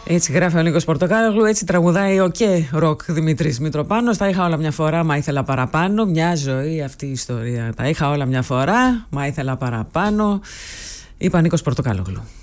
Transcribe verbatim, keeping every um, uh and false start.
Έτσι γράφει ο Νίκος Πορτοκάλογλου, έτσι τραγουδάει ο και ροκ Δημήτρης Μητροπάνος. Τα είχα όλα μια φορά, μα ήθελα παραπάνω. Μια ζωή αυτή η ιστορία. Τα είχα όλα μια φορά, μα ήθελα παραπάνω. Είπα Νίκος Πορτοκάλογλου.